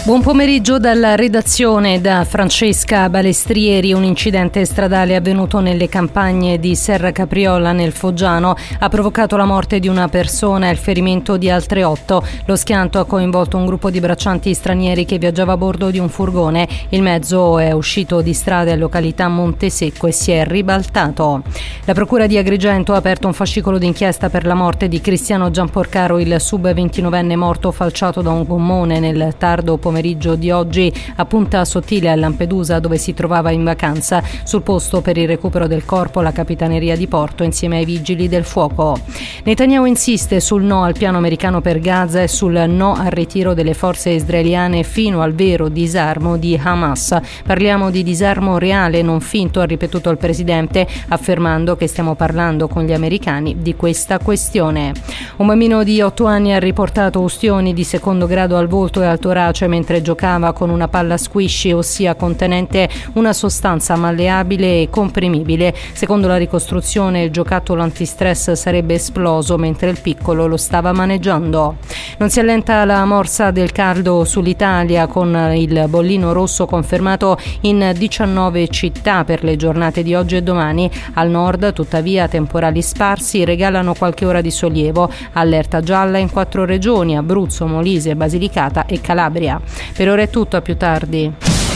Buon pomeriggio dalla redazione da Francesca Balestrieri. Un incidente stradale avvenuto nelle campagne di Serra Capriola nel Foggiano ha provocato la morte di una persona e il ferimento di altre 8. Lo schianto ha coinvolto un gruppo di braccianti stranieri che viaggiava a bordo di un furgone. Il mezzo è uscito di strada in località Montesecco e si è ribaltato. La procura di Agrigento ha aperto un fascicolo d'inchiesta per la morte di Cristiano Giamporcaro, il sub 29enne morto falciato da un gommone nel tardo pomeriggio di oggi a Punta Sottile a Lampedusa, dove si trovava in vacanza. Sul posto per il recupero del corpo la Capitaneria di Porto insieme ai vigili del fuoco. Netanyahu insiste sul no al piano americano per Gaza e sul no al ritiro delle forze israeliane fino al vero disarmo di Hamas. Parliamo di disarmo reale, non finto, ha ripetuto il presidente, affermando che stiamo parlando con gli americani di questa questione. Un bambino di 8 anni ha riportato ustioni di secondo grado al volto e al torace mentre giocava con una palla squishy, ossia contenente una sostanza malleabile e comprimibile. Secondo la ricostruzione, il giocattolo antistress sarebbe esploso mentre il piccolo lo stava maneggiando. Non si allenta la morsa del caldo sull'Italia, con il bollino rosso confermato in 19 città per le giornate di oggi e domani. Al nord, tuttavia, temporali sparsi regalano qualche ora di sollievo. Allerta gialla in 4 regioni: Abruzzo, Molise, Basilicata e Calabria. Per ora è tutto, a più tardi.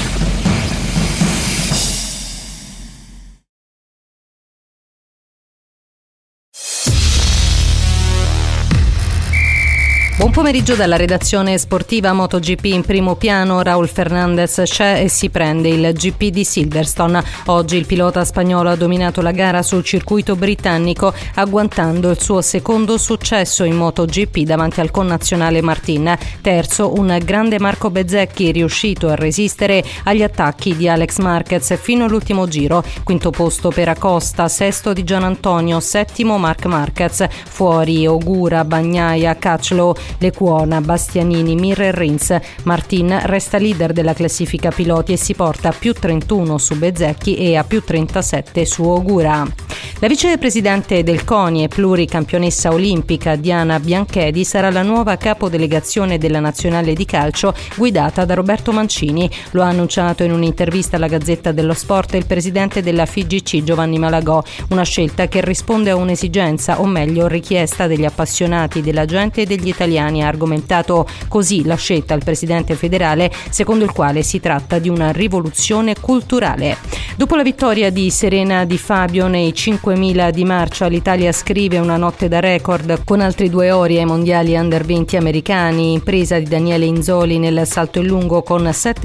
Buon pomeriggio dalla redazione sportiva. MotoGP in primo piano, Raúl Fernández c'è e si prende il GP di Silverstone. Oggi il pilota spagnolo ha dominato la gara sul circuito britannico, agguantando il suo secondo successo in MotoGP davanti al connazionale Martin. Terzo, un grande Marco Bezzecchi, riuscito a resistere agli attacchi di Alex Marquez fino all'ultimo giro. Quinto posto per Acosta, sesto di Gianantonio, settimo Marc Marquez. Fuori Ogura, Bagnaia, Caclo, Lecuona, Bastianini, Mir e Rins. Martin resta leader della classifica piloti e si porta a più 31 su Bezzecchi e a più 37 su Ogura. La vicepresidente del CONI e pluricampionessa olimpica Diana Bianchedi sarà la nuova capodelegazione della nazionale di calcio guidata da Roberto Mancini. Lo ha annunciato in un'intervista alla Gazzetta dello Sport il presidente della FIGC Giovanni Malagò, una scelta che risponde a un'esigenza, o meglio richiesta, degli appassionati, della gente e degli italiani. Ha argomentato così la scelta al presidente federale, secondo il quale si tratta di una rivoluzione culturale. Dopo la vittoria di Serena Di Fabio nei 5.000 di marcia, l'Italia scrive una notte da record con altri 2 ori ai mondiali under 20 americani, impresa di Daniele Inzoli nel salto in lungo con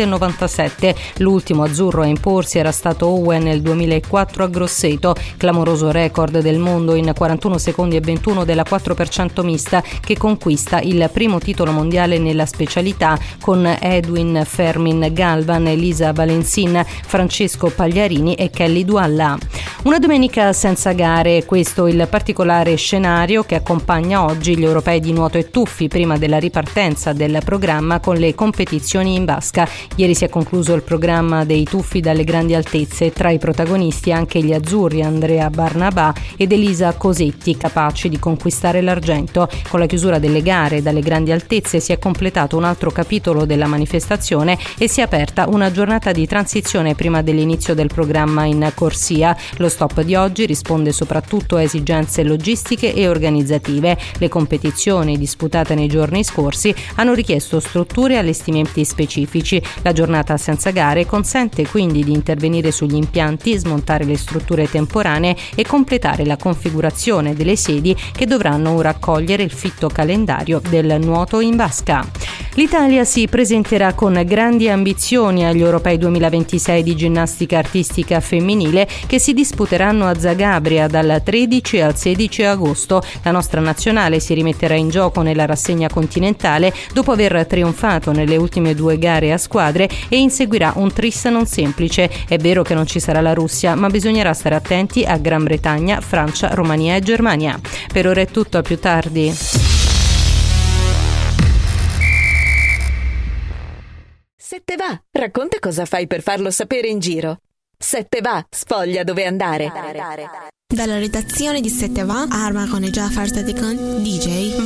7,97. L'ultimo azzurro a imporsi era stato Owen nel 2004 a Grosseto, clamoroso record del mondo in 41 secondi e 21 della 4% mista, che conquista il primo titolo mondiale nella specialità con Edwin Fermin Galvan, Elisa Valencin, Francesco Pagliarini e Kelly Dualla. Una domenica senza gare, questo il particolare scenario che accompagna oggi gli europei di nuoto e tuffi prima della ripartenza del programma con le competizioni in vasca. Ieri si è concluso il programma dei tuffi dalle grandi altezze, tra i protagonisti anche gli azzurri Andrea Barnabà ed Elisa Cosetti, capaci di conquistare l'argento. Con la chiusura delle gare dalle grandi altezze si è completato un altro capitolo della manifestazione e si è aperta una giornata di transizione prima dell'inizio del programma in corsia. Lo stop di oggi risponde soprattutto a esigenze logistiche e organizzative. Le competizioni disputate nei giorni scorsi hanno richiesto strutture e allestimenti specifici. La giornata senza gare consente quindi di intervenire sugli impianti, smontare le strutture temporanee e completare la configurazione delle sedi che dovranno ora accogliere il fitto calendario del nuoto in vasca. L'Italia si presenterà con grandi ambizioni agli Europei 2026 di ginnastica artistica femminile che si disputeranno a Zagabria dal 13 al 16 agosto. La nostra nazionale si rimetterà in gioco nella rassegna continentale dopo aver trionfato nelle ultime 2 gare a squadre e inseguirà un tris non semplice. È vero che non ci sarà la Russia, ma bisognerà stare attenti a Gran Bretagna, Francia, Romania e Germania. Per ora è tutto, a più tardi. Se te va, racconta cosa fai per farlo sapere in giro. Se te va, sfoglia dove andare. Dalla redazione di Se te va, Arma con Jafar Sadekan, DJ